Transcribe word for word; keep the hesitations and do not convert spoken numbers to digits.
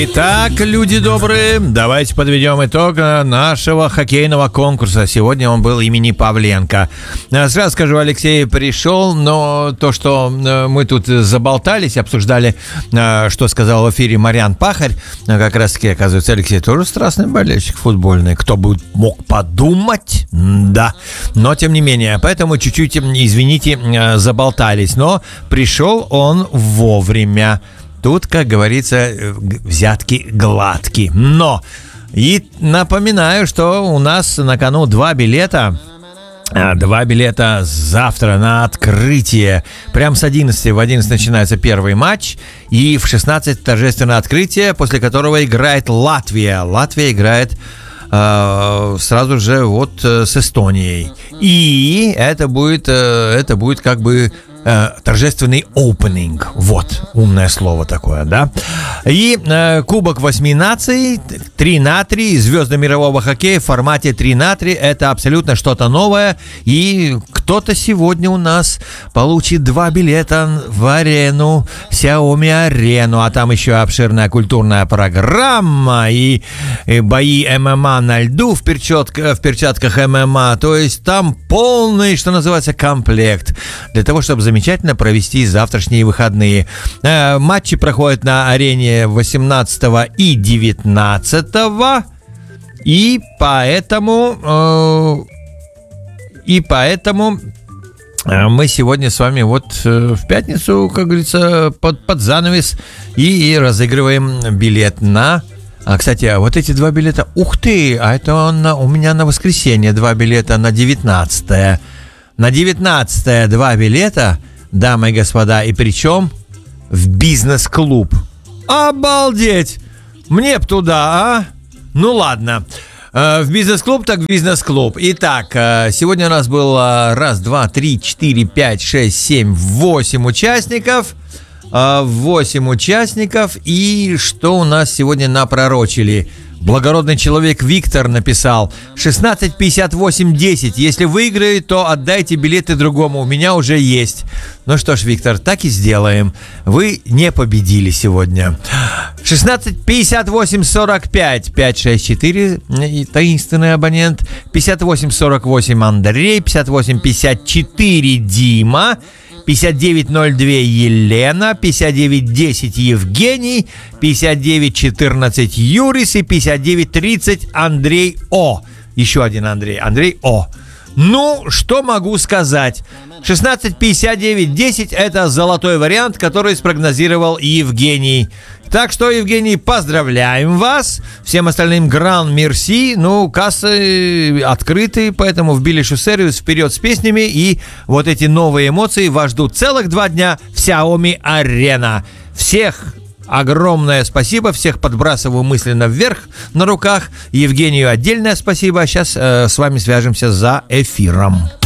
Итак, люди добрые, давайте подведем итог нашего хоккейного конкурса. Сегодня он был имени Павленко. Сразу скажу, Алексей пришел, но то, что мы тут заболтались, обсуждали, что сказал в эфире Марьян Пахарь, как раз таки, оказывается, Алексей тоже страстный болельщик футбольный. Кто бы мог подумать, да. Но, тем не менее, поэтому чуть-чуть, извините, заболтались. Но пришел он вовремя. Тут, как говорится, взятки гладкие. Но и напоминаю, что у нас на кону два билета. Два билета завтра на открытие. Прям с одиннадцати в одиннадцать начинается первый матч. И в шестнадцать торжественное открытие, после которого играет Латвия. Латвия играет э, сразу же вот э, с Эстонией. И это будет, э, это будет как бы... торжественный opening. Вот, умное слово такое, да. И э, Кубок восьми наций, три на три, звезды мирового хоккея в формате три на три. Это абсолютно что-то новое. И кто-то сегодня у нас получит два билета в арену, Xiaomi арену. А там еще обширная культурная программа и, и бои ММА на льду в, перчатка, в перчатках ММА. То есть там полный, что называется, комплект. Для того, чтобы замечательно провести завтрашние выходные. Э, матчи проходят на арене восемнадцатого и девятнадцатого. И поэтому... Э, и поэтому... Мы сегодня с вами вот в пятницу, как говорится, под, под занавес и разыгрываем билет на... А, кстати, вот эти два билета... Ух ты! А это на, у меня на воскресенье два билета на девятнадцатое. На девятнадцатое два билета, дамы и господа, и причем в бизнес-клуб. Обалдеть! Мне б туда, а? Ну ладно. В бизнес-клуб, так в бизнес-клуб. Итак, сегодня у нас было раз, два, три, четыре, пять, шесть, семь, восемь участников. Восемь участников. И что у нас сегодня напророчили? Благородный человек Виктор написал: шестнадцать пятьдесят восемь десять. Если выиграю, то отдайте билеты другому. У меня уже есть. Ну что ж, Виктор, так и сделаем. Вы не победили сегодня. шестнадцать пятьдесят восемь сорок пять. пять шесть четыре. Таинственный абонент. пятьдесят восемь сорок восемь Андрей. пятьдесят восемь пятьдесят четыре Дима. пятьдесят девять ноль два Елена, пятьдесят девять десять Евгений, пятьдесят девять четырнадцать Юрис и пятьдесят девять тридцать Андрей О. Еще один Андрей, Андрей О. Ну, что могу сказать? шестнадцать пятьдесят девять десять это золотой вариант, который спрогнозировал Евгений. Так что, Евгений, поздравляем вас. Всем остальным гран мерси. Ну, кассы открыты, поэтому в Билишу сервис вперед с песнями. И вот эти новые эмоции вас ждут целых два дня в Xiaomi Arena. Всех огромное спасибо. Всех подбрасываю мысленно вверх на руках. Евгению отдельное спасибо. Сейчас э, с вами свяжемся за эфиром.